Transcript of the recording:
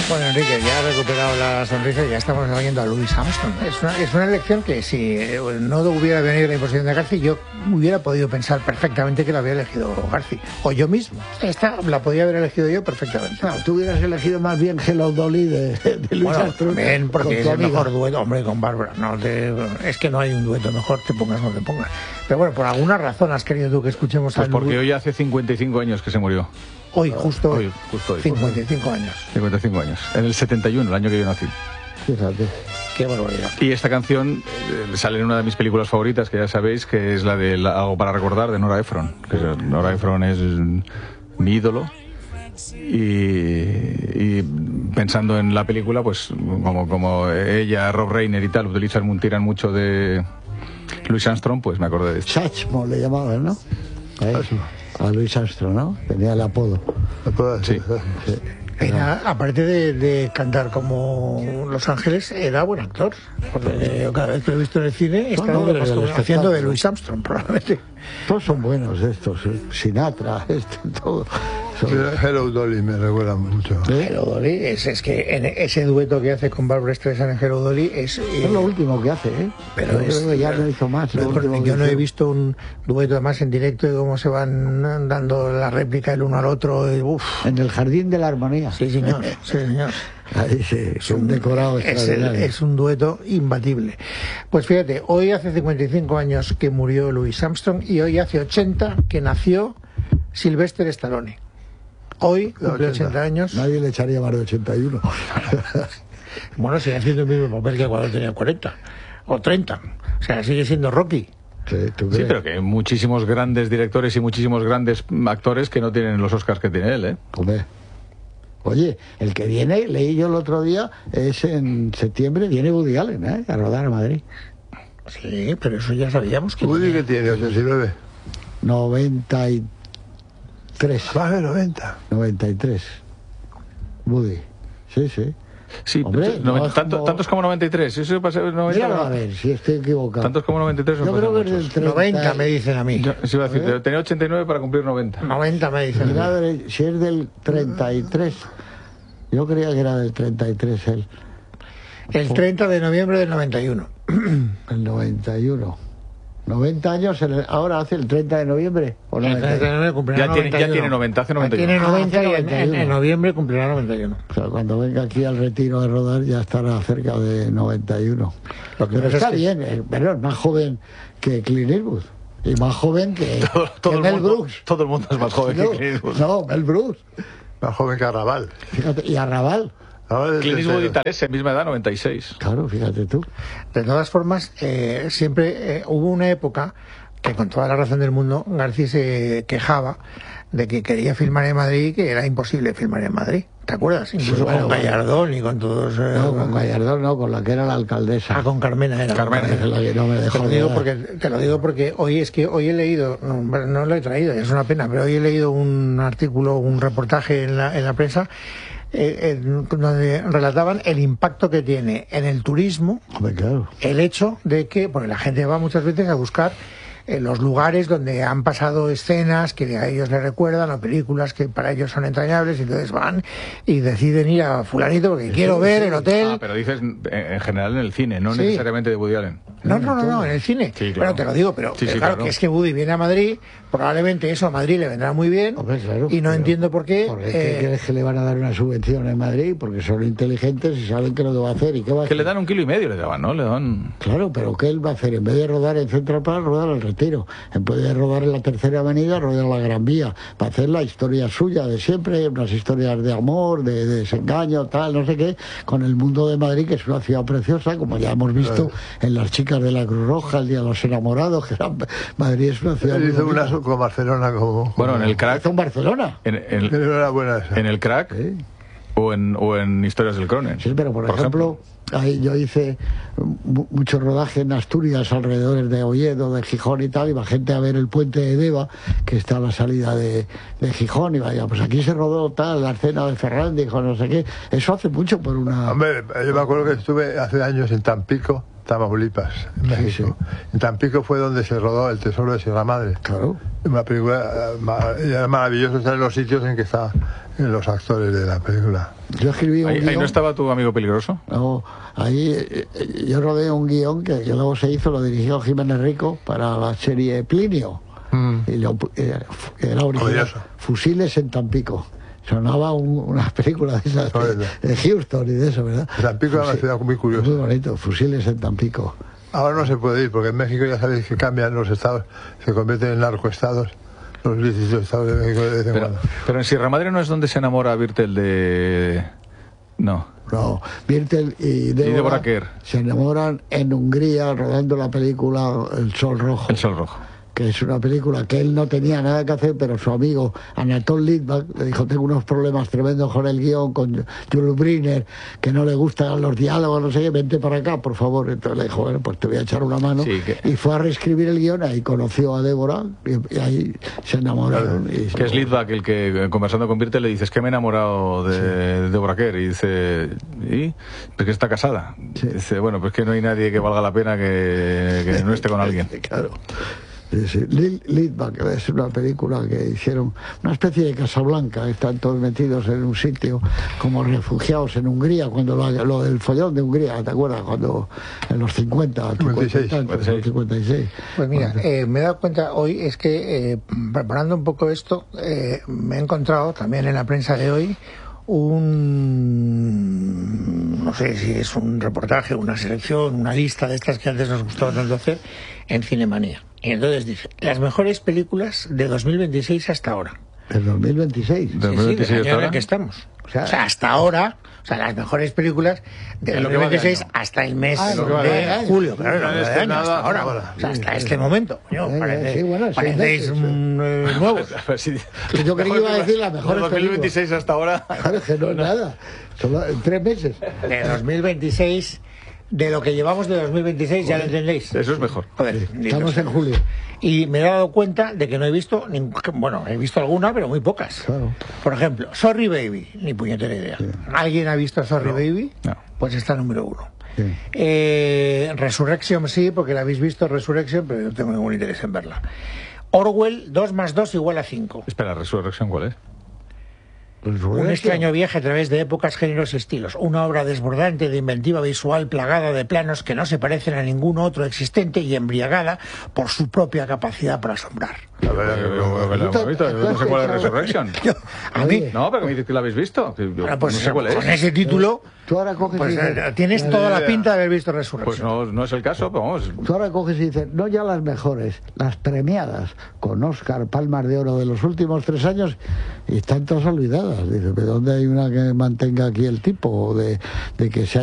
Bueno, Enrique, ya ha recuperado la sonrisa y ya estamos oyendo a Louis Armstrong. Es una elección que si no hubiera venido la imposición de Garci, yo hubiera podido pensar perfectamente que la había elegido Garci. O yo mismo. Esta la podía haber elegido yo perfectamente. No, tú hubieras elegido más bien Hello Dolly de Louis Armstrong. Bien, porque es el mejor dueto, hombre, con Bárbara. Es que no hay un dueto mejor, te pongas o no te pongas. Pero bueno, por alguna razón has querido tú que escuchemos pues porque hoy hace 55 años que se murió. Hoy, justo hoy. 55 años. 55 años. En el 71, el año que yo nací. Fíjate. Qué barbaridad. Y esta canción sale en una de mis películas favoritas, que ya sabéis, que es la de Algo para recordar, de Nora Ephron. Nora Ephron es mi ídolo. Y pensando en la película, pues como ella, Rob Reiner y tal, tiran mucho de Louis Armstrong, pues me acordé de esto. Chachmo le llamaban, ¿no? A Louis Armstrong, ¿no? Tenía el apodo. Sí. Era, aparte de cantar como Los Ángeles, era buen actor. Porque cada vez que lo he visto en el cine, está haciendo de Louis Armstrong, probablemente. Todos son buenos de estos. Sinatra, todo. Hello Dolly me recuerda mucho. Hello Dolly, es que ese dueto que hace con Barbra Streisand en Hello Dolly es lo último que hace, ¿eh? Pero ya no hizo más. Yo no he visto un dueto además en directo de cómo se van dando la réplica el uno al otro. En el Jardín de la Armonía. Sí, señor. Sí, señor. Ahí sí, es un decorado extraordinario. Es un dueto imbatible. Pues fíjate, hoy hace 55 años que murió Louis Armstrong y hoy hace 80 que nació Sylvester Stallone. Hoy cumple 80 años. Nadie le echaría más de 81. Bueno, sigue haciendo el mismo papel que cuando tenía 40 o 30. O sea, sigue siendo Rocky. Sí, pero que hay muchísimos grandes directores y muchísimos grandes actores que no tienen los Oscars que tiene él, ¿eh? Hombre. Oye, el que viene, leí yo el otro día, es en septiembre, viene Woody Allen, a rodar a Madrid. Sí, pero eso ya sabíamos que... ¿Woody que tiene? ¿89? 93. Más de 90. 93. Woody. Sí, sí. Sí, hombre, tantos como 93. Eso pasa 90. Míralo a ver si estoy equivocado. Tantos como 93. Yo creo que es del 30. 90 me dicen a mí. Sí, iba a decir, tenía 89 para cumplir 90. 90 me dicen. Mira, si es del 33. Yo creía que era del 33 él. El 30 de noviembre del 91. El 91. 90 años, ahora hace el 30 de noviembre. ¿O el 30 de noviembre cumplirá 91. Ya tiene 90, hace 91. Tiene 90 y en noviembre cumplirá 91. O sea, cuando venga aquí al retiro de rodar ya estará cerca de 91. Pero está bien, pero es más joven que Clint Eastwood. Y más joven que Mel Brooks. Todo el mundo es más joven que Clint Eastwood. No, Mel Brooks. Más joven que Arrabal. Fíjate, y Arrabal. Clint Eastwood y Talese, misma edad, 96. Claro, fíjate tú. De todas formas, siempre hubo una época que con toda la razón del mundo García se quejaba de que quería filmar en Madrid y que era imposible filmar en Madrid. ¿Te acuerdas? Incluso con Gallardón y con todos... no, con Gallardón no, con la que era la alcaldesa. Con Carmena era. Carmena. Es la que no me dejó. Te lo digo porque hoy he leído, no lo he traído, es una pena, pero hoy he leído un artículo, un reportaje en la prensa donde relataban el impacto que tiene en el turismo. Hombre, claro. El hecho de que, porque la gente va muchas veces a buscar los lugares donde han pasado escenas que a ellos les recuerdan o películas que para ellos son entrañables, y entonces van y deciden ir a fulanito porque quiero ver el hotel. Pero dices en general en el cine, no necesariamente de Woody Allen. No, en el cine. Sí, claro. Bueno, te lo digo, pero claro, que es que Woody viene a Madrid, probablemente eso a Madrid le vendrá muy bien. Hombre, claro, y no entiendo por qué. Porque ¿qué crees que le van a dar una subvención en Madrid? Porque son inteligentes y saben qué es lo que va a hacer y qué va a hacer. Que le dan 1,5 kilos, le daban, ¿no? Le dan... Claro, pero ¿qué él va a hacer? En vez de rodar en Central Park, rodar al Retiro. En vez de rodar en la Tercera Avenida, rodar en la Gran Vía. Para hacer la historia suya de siempre, unas historias de amor, de desengaño, tal, no sé qué, con el mundo de Madrid, que es una ciudad preciosa, como ya hemos visto en Las chicas de la Cruz Roja, El día de los enamorados, que Madrid es una ciudad... Él hizo una con Barcelona como... Bueno, en el Crack... ¿Hizo en Barcelona? En el Crack... ¿Sí? O en Historias del Cronen. Sí, pero por ejemplo, ahí yo hice mucho rodaje en Asturias, alrededor de Oviedo, de Gijón y tal, iba gente a ver el puente de Deva, que está a la salida de Gijón, y vaya, pues aquí se rodó tal, la escena de Ferrandi, no sé qué. Eso hace mucho por una... Hombre, yo me acuerdo que estuve hace años en Tampico, Tamaulipas, en México. En Tampico fue donde se rodó El Tesoro de Sierra Madre. Claro. Una película, era maravilloso estar en los sitios en que estaban los actores de la película. Yo escribí un guión. ¿Ahí no estaba tu amigo peligroso? No, ahí yo rodé un guión que luego se hizo, lo dirigió Jiménez Rico para la serie Plinio. Y era original. Curioso. Fusiles en Tampico. Sonaba una película de esas de Houston y de eso, ¿verdad? Tampico era una ciudad muy curiosa. Muy bonito, Fusiles en Tampico. Ahora no se puede ir, porque en México ya sabéis que cambian los estados, se convierten en narcoestados, los 18 estados de México de vez en cuando. Pero en Sierra Madre no es donde se enamora Birtel de... No. No, Birtel y Débora Kerr se enamoran en Hungría rodando la película El Sol Rojo. El Sol Rojo. Que es una película que él no tenía nada que hacer, pero su amigo Anatol Litvak le dijo: tengo unos problemas tremendos con el guión, con Jules Briner, que no le gustan los diálogos, no sé qué, vente para acá, por favor. Entonces le dijo: bueno, pues te voy a echar una mano. Sí, y fue a reescribir el guión, ahí conoció a Débora y ahí se enamoraron. Y que es Litvak el que, conversando con Birtel, le dices que me he enamorado de Débora Kerr, y dice, ¿y? Pues que está casada. Sí. Dice, bueno, pues que no hay nadie que valga la pena que no esté con alguien. Claro. Sí. Litvak es una película que hicieron, una especie de Casablanca. Están todos metidos en un sitio como refugiados en Hungría, cuando lo del follón de Hungría, ¿te acuerdas? Cuando en los 56. Pues mira, me he dado cuenta hoy, es que preparando un poco esto, me he encontrado también en la prensa de hoy no sé si es un reportaje, una selección, una lista de estas que antes nos gustaba tanto hacer, en Cinemanía. Y entonces dice, las mejores películas de 2026 hasta ahora. ¿El 2026? Sí, del año en el que estamos. O sea, hasta ahora, las mejores películas de 2026 hasta el mes de julio. Claro, hasta ahora. O sea, hasta este momento. Parecéis nuevos. Yo creí que iba a decir las mejores películas. 2026 hasta ahora. Claro, que no es nada. Solo en 3 meses. De 2026... De lo que llevamos de 2026, ya lo entendéis. Eso es mejor. Joder, estamos en julio. Y me he dado cuenta de que no he visto, he visto alguna, pero muy pocas. Claro. Por ejemplo, Sorry Baby, ni puñetera idea. Sí. ¿Alguien ha visto Sorry Baby? No. Pues está número 1. Sí. Resurrection sí, porque la habéis visto, Resurrection, pero no tengo ningún interés en verla. Orwell, 2 más 2 igual a 5. Espera, ¿Resurrection cuál es? Un extraño viaje a través de épocas, géneros y estilos. Una obra desbordante de inventiva visual plagada de planos que no se parecen a ningún otro existente y embriagada por su propia capacidad para asombrar. No sé cuál es Resurrection. A mí. No, pero me dices que la habéis visto. Bueno, pues no sé cuál es. Con ese título, tú ahora coges pues, y dices, tienes toda la pinta de haber visto Resurrection. Pues no es el caso, pero vamos. Tú ahora coges y dices, no ya las mejores, las premiadas, con Oscar, Palmas de Oro de los últimos 3 años, y están todas olvidadas. Dice, ¿pero dónde hay una que mantenga aquí el tipo de que se